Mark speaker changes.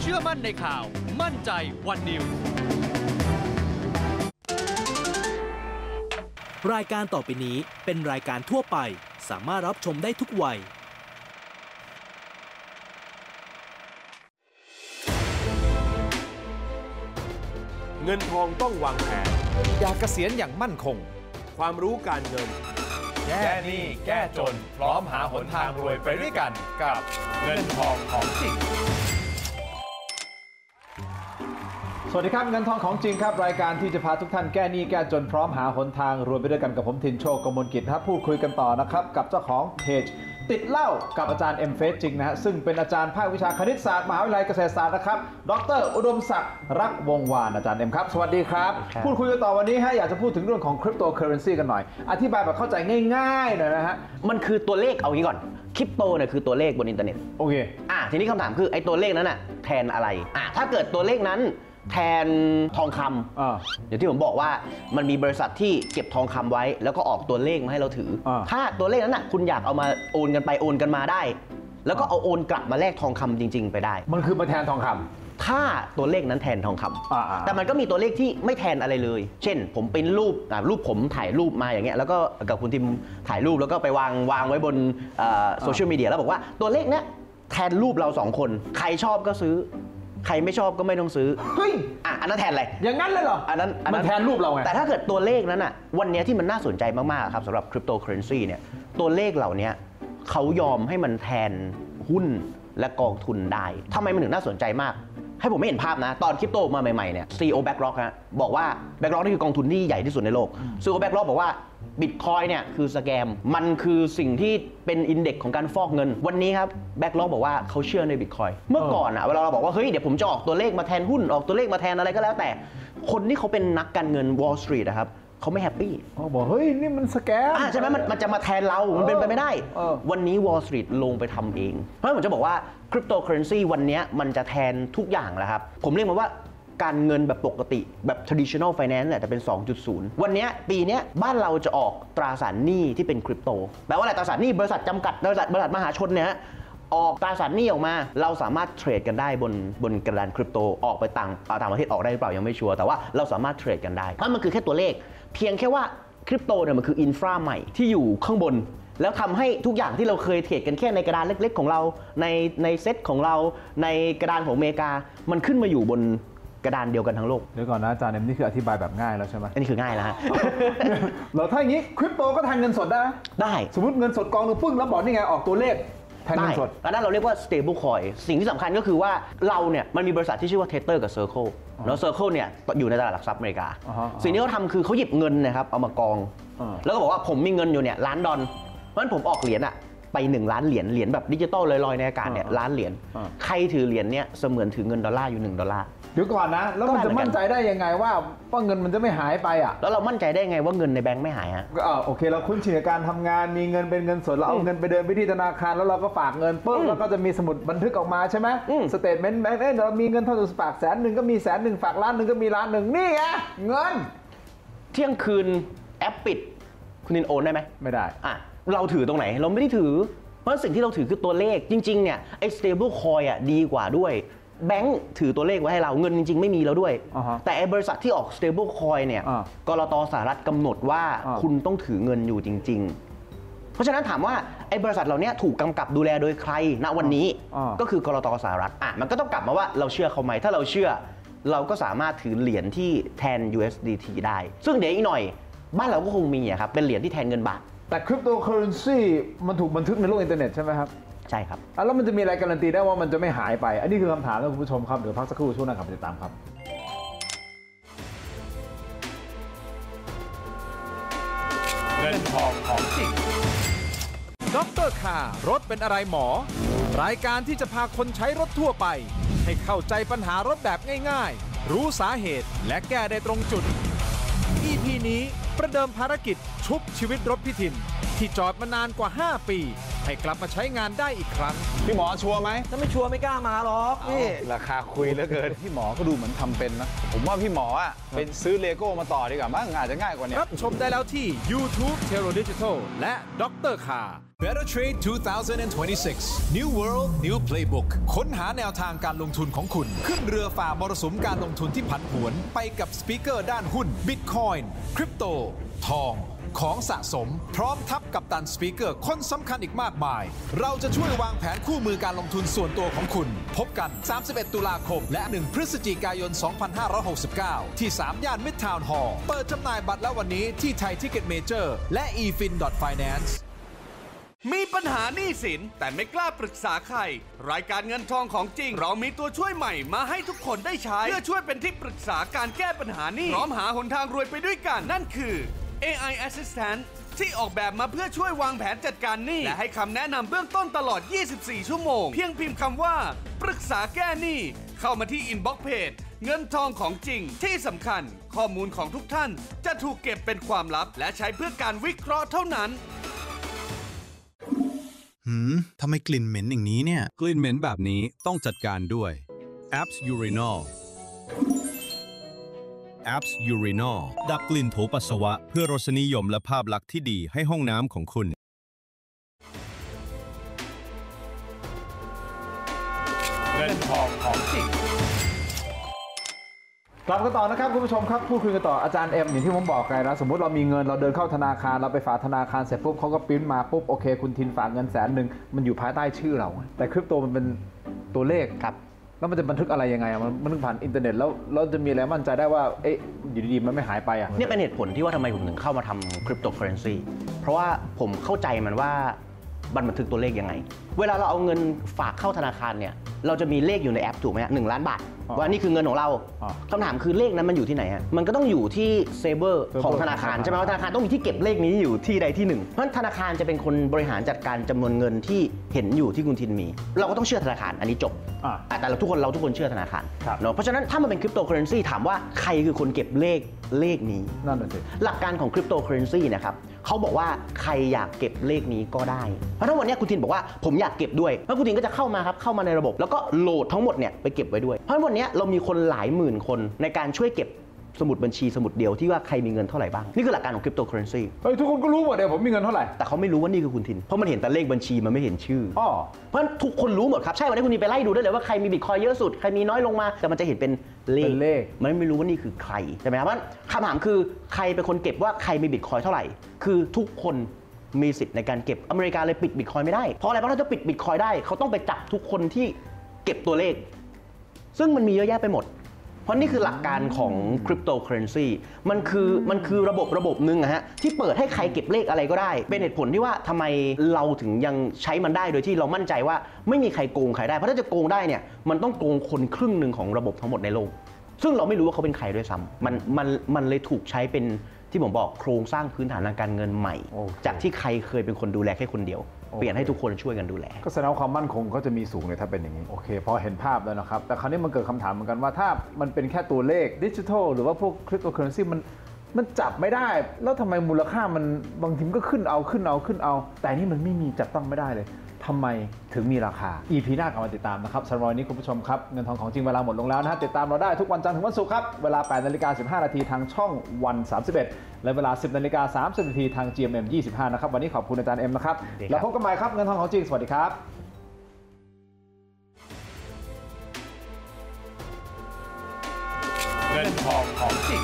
Speaker 1: ชื่อมั่นในข่าวมั่นใจวันนิว
Speaker 2: รายการต่อไปนี้เป็นรายการทั่วไปสามารถรับชมได้ทุกวัย
Speaker 3: เงินทองต้องวางแผน
Speaker 4: อยากเกษียณอย่างมั่นคง
Speaker 3: ความรู้การเงิน
Speaker 4: แก้หนี้แก้จนพร้อมหาหนทางรวยไปด้วยกันกับเงินทองของจริง
Speaker 5: สวัสดีครับเงินทองของจริงครับรายการที่จะพาทุกท่านแก้หนี้แก้จนพร้อมหาหนทางรวยไปด้วยกันกับผมทินโชค กมลกิจครับพูดคุยกันต่อนะครับกับเจ้าของเพจติดเหล้ากับอาจารย์เอ็มเฟสจริงนะฮะซึ่งเป็นอาจารย์ภาควิชาคณิตศาสตร์มหาวิทยาลัยเกษตรศาสตร์นะครับดร.อุดมศักดิ์รักวงศ์วานอาจารย์เอ็มครับสวัสดีครับพูดคุยกันต่อวันนี้ฮะอยากจะพูดถึงเรื่องของคริปโตเคอเรนซีกันหน่อยอธิบายแบบเข้าใจง่ายๆหน่อยนะฮะ
Speaker 6: มันคือตัวเลขเอางี้ก่อนคริปโตเนี่ยคือตัวเลขบนอินเทอร์เน็ต
Speaker 5: โอเค
Speaker 6: ทีนี้คำถามคือไอ้ตัวเลขนั้นน่ะแทนอะไรถ้าเกิดตัวเลขนั้นแทนทองคำอย่างที่ผมบอกว่ามันมีบริษัทที่เก็บทองคำไว้แล้วก็ออกตัวเลขมาให้เราถือถ้าตัวเลขนั้นน่ะคุณอยากเอามาโอนกันไปโอนกันมาได้แล้วก็เอาโอนกลับมาแลกทองคำจริงๆไปได้
Speaker 5: มันคือมาแทนทองคำ
Speaker 6: ถ้าตัวเลขนั้นแทนทองคำแต่มันก็มีตัวเลขที่ไม่แทนอะไรเลยเช่นผมเป็นรูปผมถ่ายรูปมาอย่างเงี้ยแล้วก็กับคุณทิมถ่ายรูปแล้วก็ไปวางไว้บนโซเชียลมีเดียแล้วบอกว่าตัวเลขเนี้ยแทนรูปเรา2คนใครชอบก็ซื้อใครไม่ชอบก็ไม่ต้องซื้อ
Speaker 5: เฮ้ย
Speaker 6: อันนั้นแทนอะไร
Speaker 5: อย่างนั้นเลยเหรออันนั้นมันแทนรูปเราไง
Speaker 6: แต่ถ้าเกิดตัวเลขนั้นอ่ะวันนี้ที่มันน่าสนใจมากๆครับสำหรับคริปโตเคอเรนซีเนี่ยตัวเลขเหล่านี้เขายอมให้มันแทนหุ้นและกองทุนได้ทำไมมันถึงน่าสนใจมากให้ผมไม่เห็นภาพนะตอนคริปโตมาใหม่ๆเนี่ย CEO BlackRock ฮะบอกว่า BlackRock นี่คือกองทุนที่ใหญ่ที่สุดในโลก CEO BlackRock บอกว่าบิตคอยเนี่ยคือสแกมมันคือสิ่งที่เป็นอินเด็กซ์ของการฟอกเงินวันนี้ครับแบ็กล็อกบอกว่าเขาเชื่อในบิตคอยเมื่อก่อนเวลาเราบอกว่าเฮ้ยเดี๋ยวผมจะออกตัวเลขมาแทนหุ้นออกตัวเลขมาแทนอะไรก็แล้วแต่คนที่เขาเป็นนักการเงิน Wall Street นะครับเขาไม่แฮปปี้
Speaker 5: เขาบอกเฮ้ยนี่มันสแกม
Speaker 6: ใช่ไหมมันจะมาแทนเรามันเป็นไปไม่ได้วันนี้ Wall Street ลงไปทำเองเพราะผมจะบอกว่าคริปโตเคอเรนซีวันนี้มันจะแทนทุกอย่างแล้วครับผมเรียกมันว่าการเงินแบบปกติแบบ traditional finance เนี่ยจะเป็น 2.0 วันนี้ปีนี้บ้านเราจะออกตราสารหนี้ที่เป็นคริปโตแปลว่าอะไรตราสารหนี้บริษัทจำกัดบริษัทมหาชนเนี่ยออกตราสารหนี้ออกมาเราสามารถเทรดกันได้บนกระดานคริปโตออกไปต่างประเทศออกได้หรือเปล่ายังไม่ชัวร์แต่ว่าเราสามารถเทรดกันได้เพราะมันคือแค่ตัวเลขเพียงแค่ว่าคริปโตเนี่ยมันคืออินฟราใหม่ที่อยู่ข้างบนแล้วทำให้ทุกอย่างที่เราเคยเทรดกันแค่ในกระดานเล็กๆของเราในเซตของเราในกระดานของอเมริกามันขึ้นมาอยู่บนกระดานเดียวกันทั้งโลก
Speaker 5: เดี๋ยวก่อนนะอาจารย์เอ็มนี่คืออธิบายแบบง่ายแล้วใช่ไหม
Speaker 6: อันนี้คือง่ายแล้วฮะ
Speaker 5: เราถ้าอย่างนี้คริปโตก็แทนเงินสดได้สมมติเงินสดกองหนึ่งปึ้งแล้วบอกนี่ไงออกตัวเลขแทนเงินสด
Speaker 6: แล้วนั่นเราเรียกว่า stable coin สิ่งที่สำคัญก็คือว่าเราเนี่ยมันมีบริษัทที่ชื่อว่า Tether กับ Circle แล้ว Circle เนี่ยอยู่ในตลาดหลักทรัพย์อเมริกาสิ่งที่เขาทำคือเขาหยิบเงินนะครับเอามากองแล้วก็บอกว่าผมมีเงินอยู่เนี่ย$1,000,000เพราะฉะนั้นผมออกเหรียญไป1 ล้านเหรียญแบบดิจิตอลลอยๆในอากาศเนี่ย1,000,000 เหรียญใครถือเหรียญเนี่ยเสมือนถือเงินดอลลาร์อยู่$1
Speaker 5: เดี๋ยวก่อนนะแล้วมันจะมั่นใจได้ยังไงว่าเงินมันจะไม่หายไป
Speaker 6: แล้วเรามั่นใจได้ไงว่าเงินในแบงค์ไม่หาย
Speaker 5: โอเคเราคุ้นชินกับการทำงานมีเงินเป็นเงินสดเราเอาเงินไปเดินไปที่ธนาคารแล้วเราก็ฝากเงินปุ๊บแล้วก็จะมีสมุดบันทึกออกมาใช่ไหมสเตทเมนต์แบงค์เรามีเงินเท่าไหร่ฝาก100,000ก็มี100,000ฝาก1,000,000ก็มี1,000,000นี่ไงเงิน
Speaker 6: เที่ยงคืนแอปปิดคุณนินโอนได้ไหม
Speaker 5: ไม่ได้
Speaker 6: เราถือตรงไหนเราไม่ได้ถือเพราะสิ่งที่เราถือคือตัวเลขจริงๆเนี่ยไอ้ stable coin ดีกว่าด้วยแบงค์ถือตัวเลขไว้ให้เราเงินจริงๆไม่มีแล้วด้วยแต่ไอ้บริษัทที่ออก stable coin เนี่ยกลต.สหรัฐกำหนดว่าคุณต้องถือเงินอยู่จริงๆเพราะฉะนั้นถามว่าไอ้บริษัทเหล่านี้ถูกกำกับดูแลโดยใครณวันนี้ก็คือกลต.สหรัฐมันก็ต้องกลับมาว่าเราเชื่อเขาไหมถ้าเราเชื่อเราก็สามารถถือเหรียญที่แทน USDT ได้ซึ่งเดี๋ยวอีกหน่อยบ้านเราก็คงมีครับเป็นเหรียญที่แทนเงินบาท
Speaker 5: แต่คริปโตเคอเรนซีมันถูกบันทึกในโลกอินเทอร์เน็ตใช่ไหมครับ
Speaker 6: ใช่ครับ
Speaker 5: แล้วมันจะมีอะไรการันตีได้ว่ามันจะไม่หายไปอันนี้คือคำถามของคุณผู้ชมครับเดี๋ยวพักสักครู่ช่วงหน้ากลับมาติดตามครับ
Speaker 4: เงินทองของจริงดร.คารถเป็นอะไรหมอรายการที่จะพาคนใช้รถทั่วไปให้เข้าใจปัญหารถแบบง่ายๆรู้สาเหตุและแก้ได้ตรงจุด EP นี้ประเดิมภารกิจชุบชีวิตรถพี่ทินที่จอดมานานกว่า5 ปีให้กลับมาใช้งานได้อีกครั้ง
Speaker 7: พี่หมอชัวร์ไหม
Speaker 8: ถ้าไม่ชัวร์ไม่กล้ามาหรอกพี่
Speaker 7: ราคาคุยเหลือเกิน พี่หมอก็ดูเหมือนทำเป็นนะ ผมว่าพี่หมออ่ะเป็นซื้อเลโก้มาต่อดีกว่ามั้งอาจจะง่ายกว่านี้
Speaker 4: รับชมได้แล้วที่ YouTube Tero Digital และดรคา Better Trade 2026 New World New Playbook ค้นหาแนวทางการลงทุนของคุณ ขึ้นเรือฝ่ามรสุมการลงทุนที่ผันผวนไปกับสปีกเกอร์ด้านหุ้น Bitcoin คริปโต ทอง ของสะสม พร้อมทับกับตันสปีกเกอร์คนสำคัญอีกมากมาย เราจะช่วยวางแผนคู่มือการลงทุนส่วนตัวของคุณ พบกัน 31 ตุลาคม และ 1 พฤศจิกายน 2569 ที่ 3 ย่าน Midtown Hall เปิดจำหน่ายบัตรแล้ววันนี้ที่ไทยทิกเก็ตเมเจอร์และ efin.finance
Speaker 1: มีปัญหาหนี้สินแต่ไม่กล้าปรึกษาใคร รายการเงินทองของจริง เรามีตัวช่วยใหม่มาให้ทุกคนได้ใช้ เพื่อช่วยเป็นที่ปรึกษาการแก้ปัญหาหนี้พร้อมหาหนทางรวยไปด้วยกัน นั่นคือ AI Assistant ที่ออกแบบมาเพื่อช่วยวางแผนจัดการหนี้และให้คำแนะนำเบื้องต้นตลอด 24 ชั่วโมง เพียงพิมพ์คำว่าปรึกษาแก้หนี้เข้ามาที่ Inbox Page เงินทองของจริงที่สำคัญข้อมูลของทุกท่านจะถูกเก็บเป็นความลับและใช้เพื่อการวิเคราะห์เท่านั้น
Speaker 9: ทำไมกลิ่นเหม็นอย่างนี้เนี่ย
Speaker 10: กลิ่นเหม็นแบบนี้ต้องจัดการด้วย Apps Urinol Apps Urinol ดับกลิ่นโถปัสสาวะเพื่อรสนิยมและภาพลักษณ์ที่ดีให้ห้องน้ำของคุณ
Speaker 3: เงินทองของจริง
Speaker 5: กลับกันต่อนะครับคุณผู้ชมครับพูดคุยกันต่ออาจารย์เอ็มอย่างที่ผมบอกไงนะสมมติเรามีเงินเราเดินเข้าธนาคารเราไปฝากธนาคารเสร็จปุ๊บเขาก็ปริ้นมาปุ๊บโอเคคุณทินฝากเงิน100,000มันอยู่ภายใต้ชื่อเราแต่คริปโตมันเป็นตัวเลขครับแล้วมันจะบันทึกอะไรยังไงมันบันทึกผ่านอินเทอร์เน็ตแล้วเราจะมีอะไรมั่นใจได้ว่าเอ๊ะอยู่ดีๆมันไม่หายไปอ่ะ
Speaker 6: เนี่ยเป็นเหตุผลที่ว่าทำไมผมถึงเข้ามาทำคริปโตเคอเรนซีเพราะว่าผมเข้าใจมันว่ามันบันทึกตัวเลขยังไงเวลาเราเอาเงินฝากเข้าธนาคารเนี่ยเราจะมีเลขอยู่ในแอปถูกไหมฮะ1 ล้านบาทว่านี่คือเงินของเราคำถามคือเลขนั้นมันอยู่ที่ไหนฮะมันก็ต้องอยู่ที่เซร์ฟเวอร์ของธนาคารใช่ไหมว่าธนาคารต้องมีที่เก็บเลขนี้อยู่ที่ใดที่หนึ่งเพราะฉะนั้นธนาคารจะเป็นคนบริหารจัดการจำนวนเงินที่เห็นอยู่ที่คุณทินมี เราก็ต้องเชื่อธนาคารอันนี้จบแต่เราทุกคนเชื่อธนาคารเนาะเพราะฉะนั้นถ้ามันเป็นคริปโตเคอเรนซีถามว่าใครคือคนเก็บเลขนี้
Speaker 5: นั่นแหละสิ
Speaker 6: หลักการของคริปโตเคอเรนซีนะครับเขาบอกว่าใครอยากเก็บเลขนี้ก็ได้เพราะถ้าวันนี้คุณทินบอกว่าผมอยากเก็บด้วยแล้วคุณทินก็จะเข้ามาครับเข้ามาในระบบแล้วก็โหลดทั้งหมดเนี่ยไปเก็บไว้ด้วยเพราะวันนี้เรามีคนหลายหมื่นคนในการช่วยเก็บสมุดบัญชีสมุดเดียวที่ว่าใครมีเงินเท่าไหร่บ้างนี่คือหลักการของคริปโตเคอเรนซี
Speaker 5: ทุกคนก็รู้หมดเลยผมมีเงินเท่าไหร่
Speaker 6: แต่เขาไม่รู้ว่านี่คือคุณทินเพราะมันเห็นแต่เลขบัญชีมันไม่เห็นชื่อเพราะฉะนั้นทุกคนรู้หมดครับใช่วันนี้คุณทินไปไล่ดูได้เลยว่าใครมีบิตคอยเยอะสุดใครมีน้อยลงมาแต่มันจะเห็นเป็นเลขมันไม่รู้ว่านี่คือใครใช่ไหมครับเพราะคำถามคือใครเป็นคนเก็บว่าใครมีบิตคอยเท่าไหร่คือทุกคนมีสิทธิ์ในการเก็บอเมริกาเลยปิดบิตคอยไม่ได้เพราะอะไรเพราะถ้าจะปิดบิตคอยได้เขาต้องไปจับทุกคนที่เก็บตัวเลขซึ่งมันมีเยอะแยะไปหมดเพราะนี่คือหลักการของคริปโตเคอเรนซีมันคือระบบหนึ่งฮะที่เปิดให้ใครเก็บเลขอะไรก็ได้เป็นเหตุผลที่ว่าทำไมเราถึงยังใช้มันได้โดยที่เรามั่นใจว่าไม่มีใครโกงใครได้เพราะถ้าจะโกงได้เนี่ยมันต้องโกงคนครึ่งหนึ่งของระบบทั้งหมดในโลกซึ่งเราไม่รู้ว่าเขาเป็นใครด้วยซ้ำมันเลยถูกใช้เป็นที่ผมบอกโครงสร้างพื้นฐานทางการเงินใหม่จากที่ใครเคยเป็นคนดูแลแค่คนเดียวเปลี่ยนให้ทุกคนช่วยกันดูแล
Speaker 5: ก็แสดงความมั่นคงเขาจะมีสูงเลยถ้าเป็นอย่างนี้โอเคพอเห็นภาพแล้วนะครับแต่คราวนี้มันเกิดคำถามเหมือนกันว่าถ้ามันเป็นแค่ตัวเลขดิจิทัลหรือว่าพวกคริปโตเคอเรนซีมันจับไม่ได้แล้วทำไมมูลค่ามันบางทีก็ขึ้นเอาแต่นี่มันไม่มีจับต้องไม่ได้เลยทำไมถึงมีราคา EP หน้ากลับมาติดตามนะครับสำหรับวันนี้คุณผู้ชมครับเงินทองของจริงเวลาหมดลงแล้วนะฮะติดตามเราได้ทุกวันจันทร์ถึงวันศุกร์ครับเวลา 8:15 นาทีทางช่องวัน31และเวลา 10:30 นาทีทาง GMM 25นะครับวันนี้ขอบคุณอาจารย์เอ็มนะครับแล้วพบกันใหม่ครับเงินทองของจริงสวัสดีครับ
Speaker 3: เงินทองของจริง